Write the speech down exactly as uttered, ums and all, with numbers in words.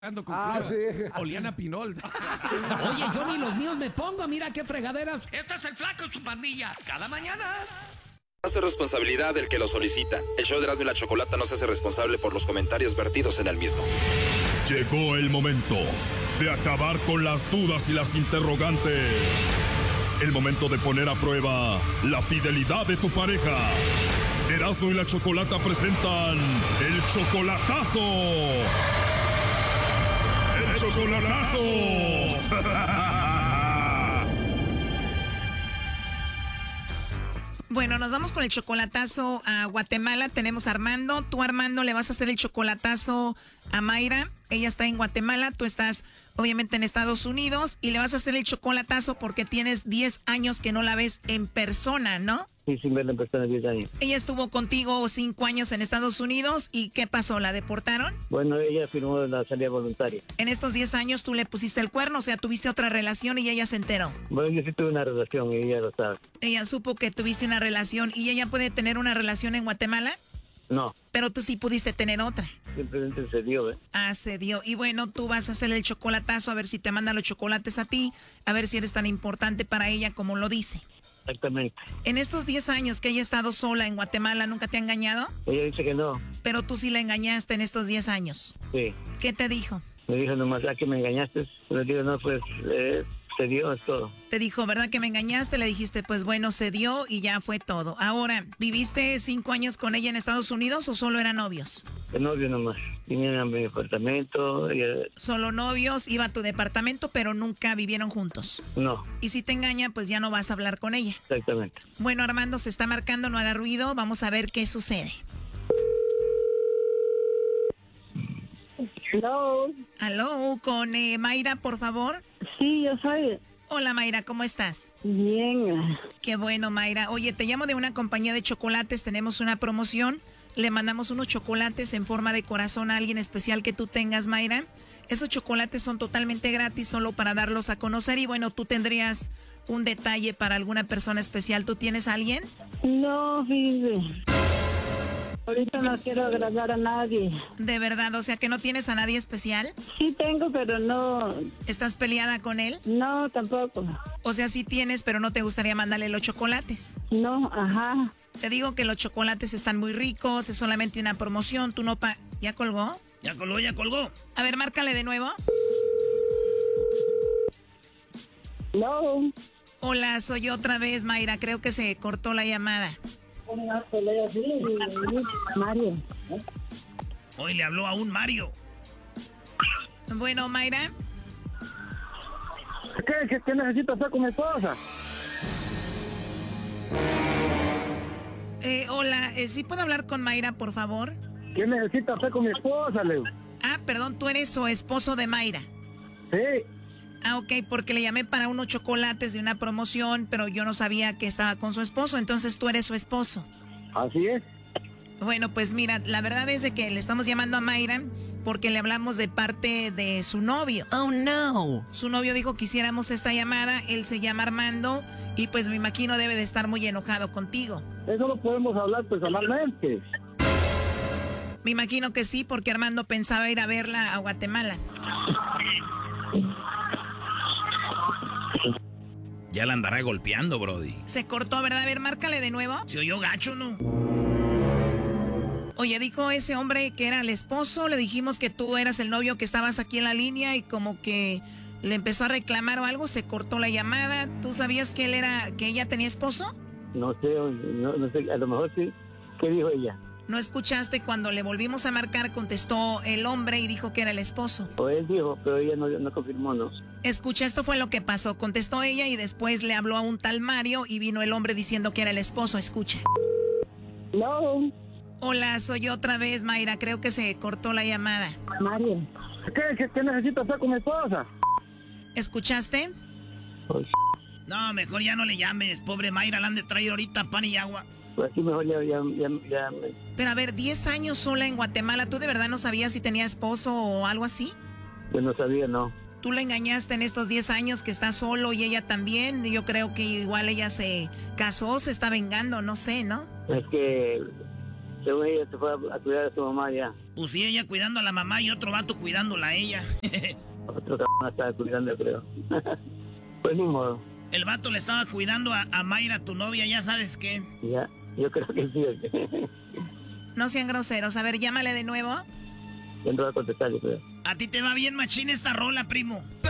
Con ah, sí. Olían a Pinol. Oye, yo ni los míos me pongo, mira qué fregaderas. Este es el flaco y su pandilla. Cada mañana. Hace responsabilidad del que lo solicita. El show de Erasmo y la Chocolata no se hace responsable por los comentarios vertidos en el mismo. Llegó el momento de acabar con las dudas y las interrogantes. El momento de poner a prueba la fidelidad de tu pareja. Erasmo y la Chocolata presentan el chocolatazo. ¡El chocolatazo! Bueno, nos vamos con el chocolatazo a Guatemala. Tenemos a Armando. Tú, Armando, le vas a hacer el chocolatazo a Mayra. Ella está en Guatemala, tú estás obviamente en Estados Unidos y le vas a hacer el chocolatazo porque tienes diez años que no la ves en persona, ¿no? Sí, sin verla en persona, diez años. Ella estuvo contigo cinco años en Estados Unidos y ¿qué pasó? ¿La deportaron? Bueno, ella firmó la salida voluntaria. En estos diez años tú le pusiste el cuerno, o sea, tuviste otra relación y ella se enteró. Bueno, yo sí tuve una relación y ella lo sabe. Ella supo que tuviste una relación y ella puede tener una relación en Guatemala. No. Pero tú sí pudiste tener otra. Simplemente se dio, ¿eh? Ah, se dio. Y bueno, tú vas a hacer el chocolatazo a ver si te manda los chocolates a ti, a ver si eres tan importante para ella como lo dice. Exactamente. En estos diez años que ella ha estado sola en Guatemala, ¿nunca te ha engañado? Ella dice que no. Pero tú sí la engañaste en estos diez años. Sí. ¿Qué te dijo? Me dijo nomás, ¿a que me engañaste? Le digo, no, pues, eh, se dio, es todo. Te dijo, ¿verdad que me engañaste? Le dijiste, pues bueno, se dio y ya fue todo. Ahora, ¿viviste cinco años con ella en Estados Unidos o solo eran novios? De novio nomás. Vinieron a mi departamento. Ella... Solo novios, iba a tu departamento, pero nunca vivieron juntos. No. Y si te engaña, pues ya no vas a hablar con ella. Exactamente. Bueno, Armando, se está marcando, no haga ruido. Vamos a ver qué sucede. Hello. Aló, con eh, Mayra, por favor. Sí, yo soy. Hola, Mayra, ¿cómo estás? Bien. Qué bueno, Mayra. Oye, te llamo de una compañía de chocolates, tenemos una promoción. Le mandamos unos chocolates en forma de corazón a alguien especial que tú tengas, Mayra. Esos chocolates son totalmente gratis, solo para darlos a conocer. Y bueno, tú tendrías un detalle para alguna persona especial. ¿Tú tienes a alguien? No, fíjate. Ahorita no quiero agradar a nadie. ¿De verdad? O sea, ¿que no tienes a nadie especial? Sí tengo, pero no... ¿Estás peleada con él? No, tampoco. O sea, sí tienes, pero no te gustaría mandarle los chocolates. No, ajá. Te digo que los chocolates están muy ricos, es solamente una promoción, tú no pa... ¿Ya colgó? Ya colgó, ya colgó. A ver, márcale de nuevo. No. Hola, soy yo otra vez, Mayra, creo que se cortó la llamada. Mario. Hoy le habló a un Mario. Bueno, Mayra. ¿Qué, qué, qué necesito hacer con mi esposa? Eh, hola, eh, ¿sí puedo hablar con Mayra, por favor? ¿Qué necesito hacer con mi esposa, Leo? Ah, perdón, tú eres su esposo de Mayra. Sí. Ah, ok, porque le llamé para unos chocolates de una promoción, pero yo no sabía que estaba con su esposo, entonces tú eres su esposo. Así es. Bueno, pues mira, la verdad es de que le estamos llamando a Mayra porque le hablamos de parte de su novio. Oh, no. Su novio dijo que hiciéramos esta llamada, él se llama Armando y pues me imagino debe de estar muy enojado contigo. Eso lo podemos hablar personalmente. Me imagino que sí, porque Armando pensaba ir a verla a Guatemala. Ya la andará golpeando, Brody. Se cortó, ¿verdad? A ver, márcale de nuevo. Se oyó gacho, ¿no? Oye, dijo ese hombre que era el esposo, le dijimos que tú eras el novio, que estabas aquí en la línea y como que le empezó a reclamar o algo, se cortó la llamada. ¿Tú sabías que él era, que ella tenía esposo? No sé, no, no sé, a lo mejor sí. ¿Qué dijo ella? ¿No escuchaste cuando le volvimos a marcar, contestó el hombre y dijo que era el esposo? O él dijo, pero ella no, no confirmó, ¿no? Escucha, esto fue lo que pasó. Contestó ella y después le habló a un tal Mario y vino el hombre diciendo que era el esposo. Escucha. No. Hola, soy yo otra vez, Mayra. Creo que se cortó la llamada. Mario. ¿Qué, qué, qué necesito hacer con mi esposa? ¿Escuchaste? Pues, No, mejor ya no le llames. Pobre Mayra, la han de traer ahorita pan y agua. pues aquí mejor ya, ya, ya, ya me... Pero a ver, diez años sola en Guatemala. ¿Tú de verdad no sabías si tenía esposo o algo así? Yo no sabía, no. Tú la engañaste en estos diez años que está solo y ella también. Yo creo que igual ella se casó, se está vengando, no sé, ¿no? Es que según ella se fue a, a cuidar a su mamá ya. Pues sí, ella cuidando a la mamá y otro vato cuidándola a ella. Otro cabrón estaba cuidando, creo. Pues ni modo. El vato le estaba cuidando a, a Mayra, tu novia, ya sabes qué. Ya, yo creo que sí. No sean groseros. A ver, llámale de nuevo. Ya no va a contestar, yo creo. A ti te va bien machín esta rola, primo.